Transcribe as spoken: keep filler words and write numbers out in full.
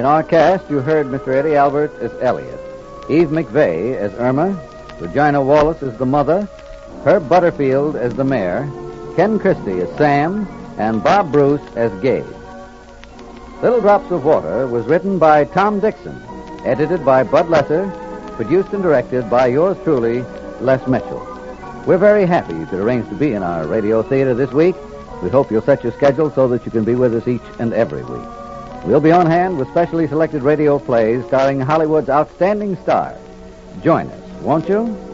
In our cast, you heard Mister Eddie Albert as Elliot, Eve McVeigh as Irma, Regina Wallace as the mother, Herb Butterfield as the mayor, Ken Christie as Sam, and Bob Bruce as Gabe. Little Drops of Water was written by Tom Dixon, edited by Bud Lesser, produced and directed by yours truly, Les Mitchell. We're very happy you could arrange to be in our radio theater this week. We hope you'll set your schedule so that you can be with us each and every week. We'll be on hand with specially selected radio plays starring Hollywood's outstanding stars. Join us, won't you?